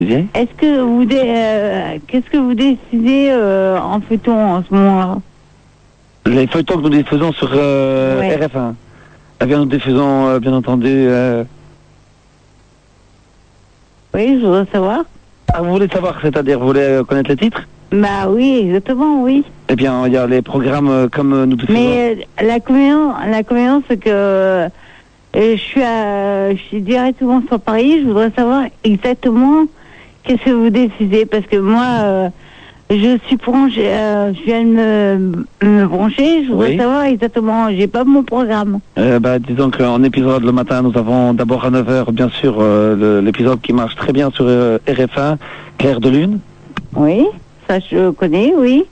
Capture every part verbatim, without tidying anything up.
Est-ce que vous dé- euh, qu'est-ce que vous décidez euh, en feuilleton en ce moment-là? Les feuilletons que nous diffusons sur euh, Ouais. R F un. Eh bien, nous diffusons, euh, bien entendu... Euh... Oui, je voudrais savoir. Ah, vous voulez savoir, c'est-à-dire, vous voulez euh, connaître les titres? Bah oui, exactement, oui. Eh bien, il y a les programmes euh, comme euh, nous diffusons... Mais euh, la convénient, la convénient, c'est que euh, je suis à, je suis directement sur Paris. Je voudrais savoir exactement qu'est-ce que vous diffusez, parce que moi, euh, je suis branché, euh, je viens de me, me brancher. Je voudrais Oui. savoir exactement. J'ai pas mon programme. Euh, bah, disons qu'en épisode le matin, nous avons d'abord à neuf heures, bien sûr, euh, le- l'épisode qui marche très bien sur euh, R F un, Clair de Lune. Oui, ça je connais, oui.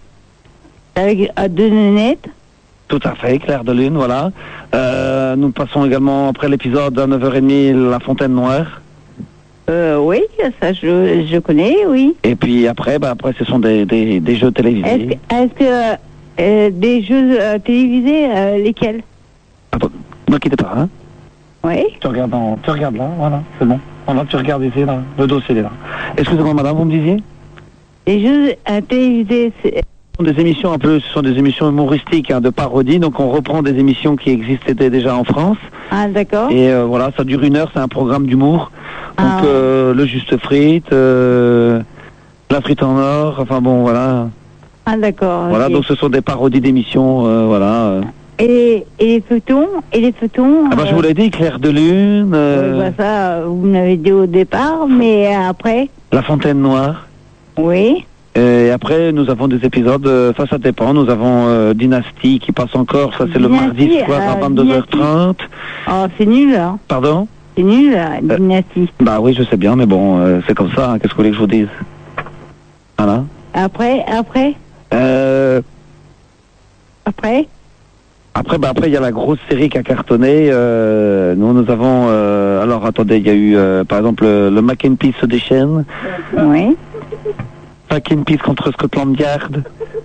Avec à deux nénettes. Tout à fait, Clair de Lune, voilà. Euh, nous passons également, après l'épisode à neuf heures trente, La Fontaine Noire. Euh, oui, ça je, je connais, oui. Et puis après, bah, après ce sont des, des, des jeux Est-ce que, télévisés. est-ce que euh, des jeux euh, télévisés, euh, lesquels? Attends, ne quittez pas, hein. Oui. Tu regardes, en, tu regardes là, voilà, c'est bon. Voilà, tu regardes ici, là, le dossier il est là. Excusez-moi madame, vous me disiez? Les jeux euh, télévisés, c'est... Ce sont des émissions un peu, ce sont des émissions humoristiques, hein, de parodie, donc on reprend des émissions qui existaient déjà en France. Ah, d'accord. Et euh, voilà, ça dure une heure, c'est un programme d'humour. Donc Ah, ouais. euh, le juste frite, euh, la frite en or, enfin bon, voilà. Ah, d'accord. Voilà, ok. donc ce sont des parodies d'émissions, euh, voilà. euh. Et, et les feuilletons Et les feuilletons Ah bah je euh, vous l'ai dit, Clair de Lune, euh, ouais, bah, ça, vous me l'avez dit au départ, mais après... La Fontaine Noire. Oui. Et après, nous avons des épisodes, euh, ça, ça dépend. Nous avons euh, Dynastie qui passe encore, ça c'est le Dynastie, mardi soir à euh, vingt-deux heures trente. Oh, c'est nul, hein. Pardon? C'est nul, hein, Dynastie. Bah oui, je sais bien, mais bon, euh, c'est comme ça, hein, qu'est-ce que vous voulez que je vous dise? Voilà. Après, après, Euh, après... après, bah après, il y a la grosse série qui a cartonné. Euh, nous, nous avons... euh, alors, attendez, il y a eu, euh, par exemple, le, le Mac and Peace se déchaîne. Oui. Mac and Peace contre Scotland Yard.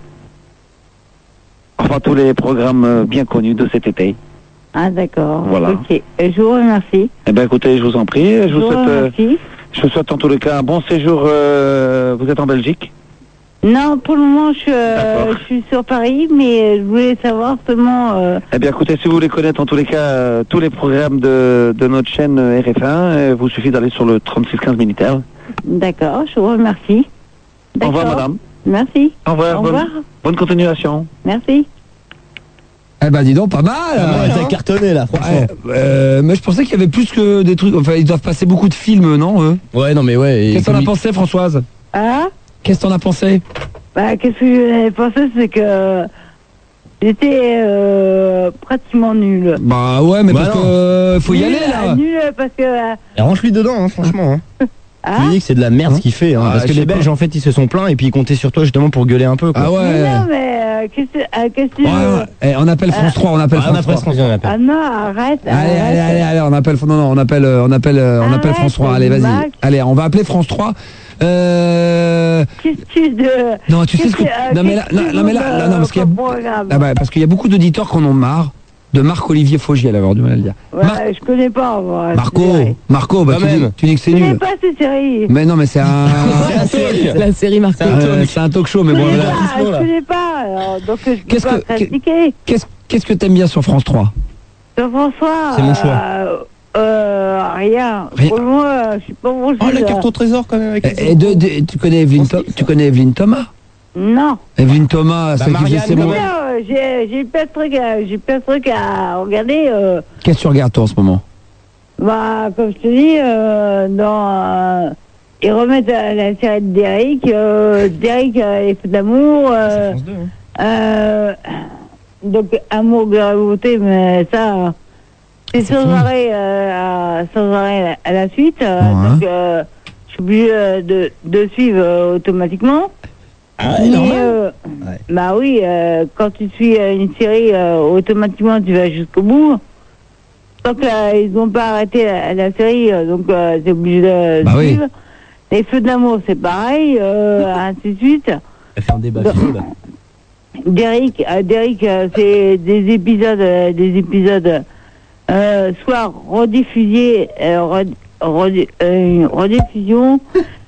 Enfin, tous les programmes euh, bien connus de cet été. Ah, d'accord. Voilà. Ok. Euh, Je vous remercie. Eh bien, écoutez, je vous en prie. Je Je vous vous souhaite, euh, remercie. je vous souhaite en tous les cas un bon séjour. euh, vous êtes en Belgique? Non, pour le moment, je, suis, euh, D'accord. je suis sur Paris, mais je voulais savoir seulement... euh, Eh bien, écoutez, si vous voulez connaître en tous les cas euh, tous les programmes de, de notre chaîne euh, R F un, euh, vous suffit d'aller sur le trente-six quinze Minitel. D'accord, je vous remercie. Au revoir, D'accord. madame. Merci. Au revoir. Au bonne- revoir. bonne continuation. Merci. Eh ben dis donc, pas mal. Ah, euh, t'as cartonné là, franchement. ouais, euh, mais je pensais qu'il y avait plus que des trucs. Enfin, ils doivent passer beaucoup de films, non eux Ouais, non, mais ouais. et Qu'est-ce que t'en comme as il- pensé, Françoise? Ah, Qu'est-ce que t'en as pensé? bah, qu'est-ce que j'avais pensé, c'est que j'étais euh, pratiquement nulle. Bah ouais, mais Bah parce non. que euh, faut y Nul, aller là. Nul parce que... euh, Et range-lui dedans, hein, franchement. Hein. ah, Je lui dis que c'est de la merde ce qu'il fait. Hein, Ah, parce je que sais les pas. Belges, en fait, ils se sont plaints et puis ils comptaient sur toi justement pour gueuler un peu. Quoi. Ah ouais. mais non, mais euh, qu'est-ce que euh, qu'est-ce que tu Ouais, veux? ouais. Eh, on appelle France trois, on appelle Ah, on a France presque trois. on appelle. Ah non, arrête, Allez, arrête. allez, allez, allez, on appelle, non, non, on appelle, euh, on appelle, euh, on appelle Arrête, France trois. Allez, vas-y. Max. Allez, on va appeler France trois. Euh... Qu'est-ce que tu veux? Non, tu sais ce que, Qu'est-ce euh, non mais là, qu'est-ce non, que non, mais tu là, veux, là, non, parce qu'il y a, comme programme? ah bah, parce qu'il y a beaucoup d'auditeurs qui en ont marre de Marc-Olivier Fogiel, alors du mal à le dire. Ouais, Mar- je connais pas, moi. Marco, c'est vrai. Marco, bah Quand tu dis, même. tu dis que c'est Je connais nul. pas ces séries. Mais non, mais c'est un, La série Marco. euh, c'est un talk show, mais Je bon. connais voilà. pas, je connais pas, alors, donc je peux Qu'est-ce pas que- critiquer. Qu'est-ce, qu'est-ce que t'aimes bien sur France trois? Jean-François, C'est mon choix. euh, euh, rien. Rien. Pour moi, je suis pas branché. Oh, la là. carte au trésor quand même avec les Et, et de, de- tu connais Evelyne, Tho- tu connais Evelyne Thomas? Non. Evelyne Thomas, Bah, celle qui faisait Marianne, ses quand mots. même. Non, j'ai j'ai plein de trucs, à- j'ai plein de trucs à regarder. Euh, Qu'est-ce que tu regardes toi en ce moment? bah, comme je te dis, euh, dans, euh, ils remettent euh, la série de Derrick, euh, Derrick, euh, les feux d'amour. Euh, France deux, hein. euh, donc amour, gloire et beauté, mais ça, c'est sans arrêt, euh, à, sans arrêt à la suite. euh, Ouais. Donc, euh, je suis obligé euh, de, de suivre euh, automatiquement. Ah, Mais, normal. euh, Ouais. bah oui, euh, quand tu suis euh, une série, euh, automatiquement tu vas jusqu'au bout. Donc euh, ils n'ont pas arrêté la, la série, euh, donc euh, c'est obligé de Bah oui. suivre. Les Feux de l'amour, c'est pareil, euh, ainsi de suite. Elle fait un débat Bah. philo, là. Derrick, euh, Derrick, euh, c'est des épisodes, euh, des épisodes, euh, soit rediffusés, euh, red- redi- euh, une rediffusion,